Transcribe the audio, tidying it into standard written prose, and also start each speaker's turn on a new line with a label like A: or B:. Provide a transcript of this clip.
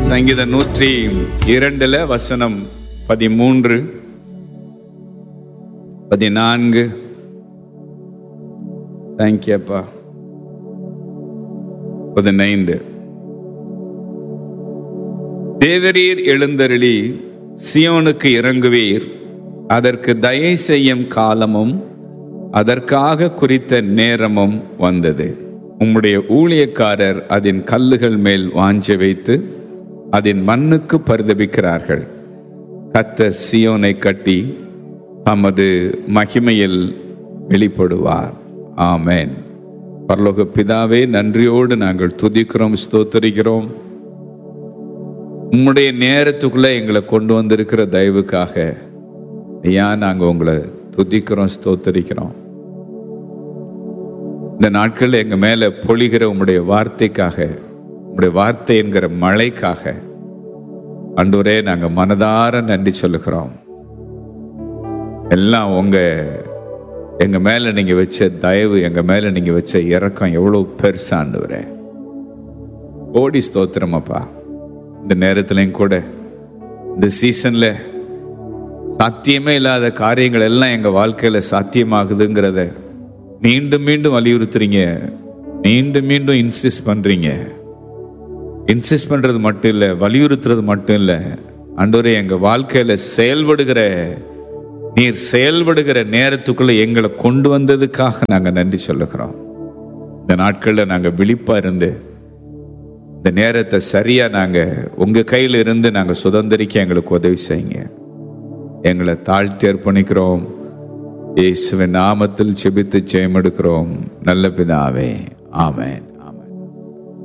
A: சங்கீதம் 102 வசனம் 13, 14. தேங்க்யூப்பா. 15. தேவரீர் எழுந்தருளி சியோனுக்கு இறங்குவீர், அதற்கு தயை செய்யும் காலமும் அதற்காக குறித்த நேரமும் வந்தது. உம்முடைய ஊழியக்காரர் அதன் கல்லுகள் மேல் வாஞ்சை வைத்து அதன் மண்ணுக்கு பரிதபிக்கிறார்கள். கர்த்தர் சியோனை கட்டி தமது மகிமையில் வெளிப்படுவார். ஆமென். பரலோக பிதாவே, நன்றியோடு நாங்கள் துதிக்கிறோம், ஸ்தோத்தரிக்கிறோம். உம்முடைய நேரத்துக்குள்ள எங்களை கொண்டு வந்திருக்கிற தயவுக்காக ஐயா நாங்கள் உங்களை துதிக்கிறோம், ஸ்தோத்தரிக்கிறோம். இந்த நாட்கள் எங்க மேல பொழிகிற உம்முடைய வார்த்தைக்காக, உம்முடைய வார்த்தை என்கிற மழைக்காக ஆண்டவரே நாங்க மனதார நன்றி சொல்லுகிறோம். எல்லாம் எங்க மேல நீங்க வச்ச தயவு, எங்க மேல நீங்க வச்ச இரக்கம் எவ்வளவு பெருசா ஆண்டவரே. ஓடி ஸ்தோத்திரம் அப்பா. இந்த நேரத்திலையும் கூட இந்த சீசன்ல சாத்தியமே இல்லாத காரியங்கள் எல்லாம் எங்க வாழ்க்கையில சாத்தியமாகுதுங்கிறத மீண்டும் மீண்டும் வலியுறுத்துறீங்க, மீண்டும் மீண்டும் இன்சிஸ்ட் பண்றீங்க. இன்சிஸ்ட் பண்றது மட்டும் இல்லை, வலியுறுத்துறது மட்டும் இல்லை ஆண்டவரே, எங்க வாழ்க்கையில நீர் செயல்படுகிற நேரத்துக்குள்ள எங்களை கொண்டு வந்ததுக்காக நாங்க நன்றி சொல்லுகிறோம். இந்த நாட்கள்ல நாங்க விழிப்பா இருந்து இந்த நேரத்தை சரியா நாங்க உங்க கையில இருந்து நாங்க சுதந்திரிக்க எங்களுக்கு உதவி செய்யுங்க. எங்களை தாழ்த்தி அர்ப்பணிக்கிறோம். இயேசுவின் நாமத்தில் ஜெபித்து ஜெயம் எடுக்கிறோம் நல்ல பிதாவே. ஆமென்.